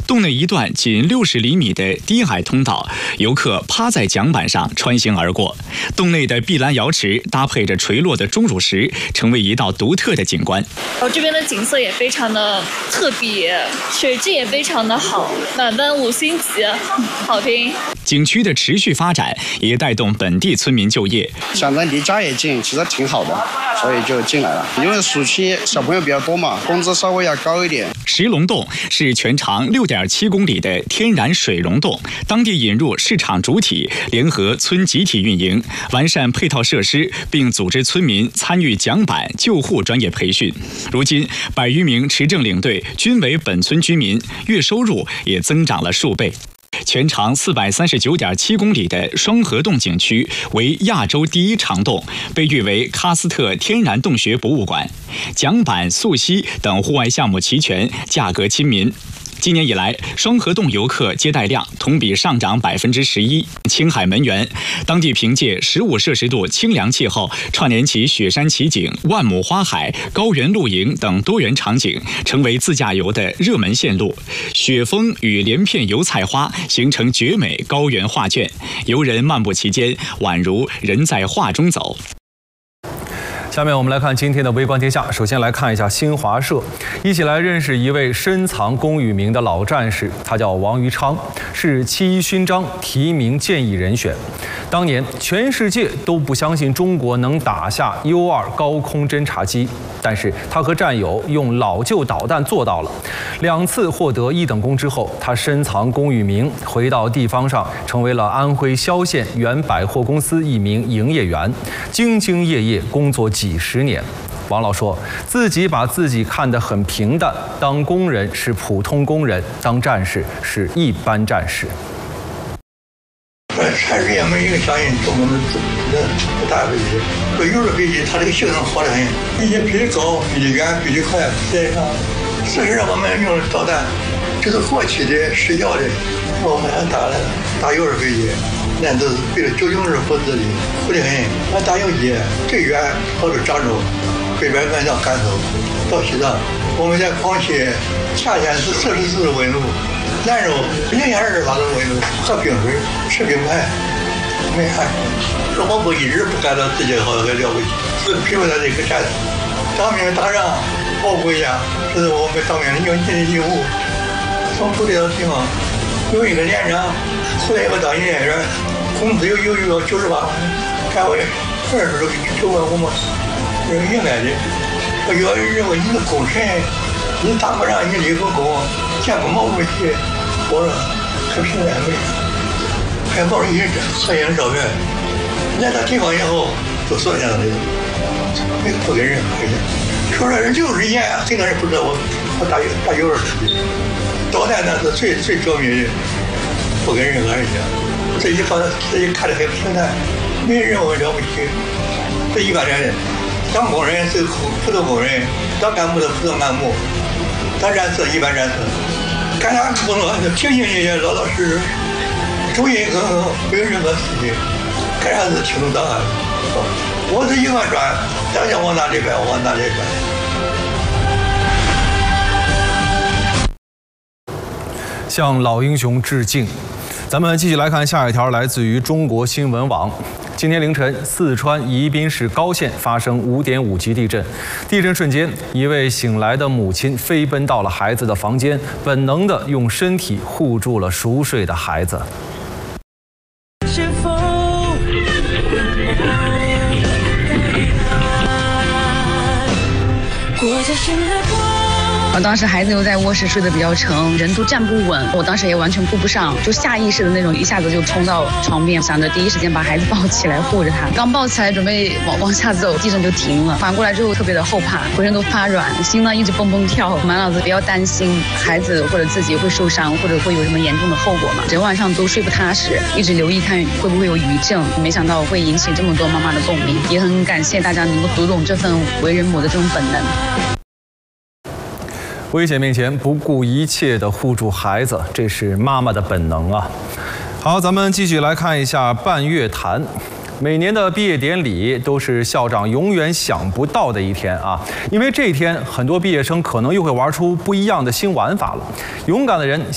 洞内一段仅60厘米的低矮通道，游客趴在桨板上穿行而过。洞内的碧蓝瑶池搭配着垂落的钟乳石，成为一道独特的景观。 这边的景色也非常的特别，水质也非常的好，满分5星级，好评。景区的持续发展也带动本地村民就业， 想着离家也近，其实挺好的，所以就进来了。因为暑期小朋友比较多嘛，工资稍微要高一点。 石龙洞是全长6.7公里的天然水溶洞，当地引入市场主体，联合村集体运营，完善配套设施，并组织村民参与桨板救护专业培训。如今100余名持证领队均为本村居民，月收入也增长了数倍。全长439.7公里的双河洞景区为亚洲第1长洞，被誉为喀斯特天然洞穴博物馆。桨板、溯溪等户外项目齐全，价格亲民。今年以来，双河洞游客接待量同比上涨11%。青海门源，当地凭借15摄氏度清凉气候，串联起雪山奇景、万亩花海、高原露营等多元场景，成为自驾游的热门线路。雪峰与连片油菜花形成绝美高原画卷，游人漫步其间，宛如人在画中走。 下面我们来看今天的微观天下。首先来看一下新华社，一起来认识一位深藏功与名的老战士，他叫王于昌，是7·1勋章提名建议人选。当年全世界都不相信中国能打下 U-2高空侦察机，但是他和战友用老旧导弹做到了。2次获得1等功之后，他深藏功与名，回到地方上，成为了安徽萧县原百货公司一名营业员，兢兢业业工作几10年。王老说自己把自己看得很平淡，当工人是普通工人，当战士是一般战士。 战士也没有相信中国能打飞机，说有的飞机它这个性能好得很，飞机飞得高，飞得远，飞得快。实际上我们用的导弹，这是过去的失效的，我们还打有的飞机，那都是为了究竟是活自己，活得很。俺打游击最远跑到漳州，北边赶到甘肃，到西藏。我们在广西夏天是44度温度，兰州0.28度温度，喝冰水，吃冰块，没看。说我不一直不感到自己好很了不起，是凭着这个战士，当兵打仗保国家，这是我们当兵的应尽的义务。从部队到地方，有一个连长，后来我当营业员，工资有98万，干我20多就问我们，这是应该的。我要认为你是功臣，你打不上，你立个功，建个毛主席，我说很平淡没，还抱着一合影照片。来到地方以后，都说这样的，不给人回去。说这人就是严，这个人不知道我打有点导弹那是最着迷的，不跟任何人讲。自己看得很平淡，没人认为了不起。这一般人。当工人是普通工人，当干部的普通干部，当战士一般战士，干啥工作就兢兢业业、老老实实，主意耿耿，没有任何事情，干啥是轻松档案。我是1万转，大家往哪里摆，往哪里摆。 向老英雄致敬。咱们继续来看下一条，来自于中国新闻网。今天凌晨，四川宜宾市高县发生5.5级地震。地震瞬间，一位醒来的母亲飞奔到了孩子的房间，本能地用身体护住了熟睡的孩子。是否我在醒来过。当时孩子又在卧室睡得比较沉，人都站不稳，我当时也完全顾不上，就下意识的那种，一下子就冲到床边，想着第一时间把孩子抱起来护着他。刚抱起来准备往下走，地震就停了。反过来之后特别的后怕，浑身都发软，心呢一直蹦蹦跳，满脑子比较担心孩子或者自己会受伤，或者会有什么严重的后果嘛。整晚上都睡不踏实，一直留意看会不会有余震，没想到会引起这么多妈妈的共鸣，也很感谢大家能够读懂这份为人母的这种本能。 危险面前不顾一切地护住孩子，这是妈妈的本能啊！好，咱们继续来看一下半月谈。每年的毕业典礼都是校长永远想不到的一天啊，因为这一天很多毕业生可能又会玩出不一样的新玩法了。勇敢的人